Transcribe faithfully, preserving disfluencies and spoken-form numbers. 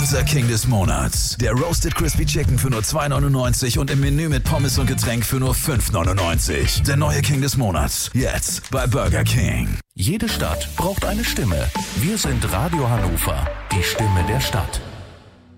Unser King des Monats. Der Roasted Crispy Chicken für nur zwei neunundneunzig und im Menü mit Pommes und Getränk für nur fünf neunundneunzig. Der neue King des Monats. Jetzt bei Burger King. Jede Stadt braucht eine Stimme. Wir sind Radio Hannover. Die Stimme der Stadt.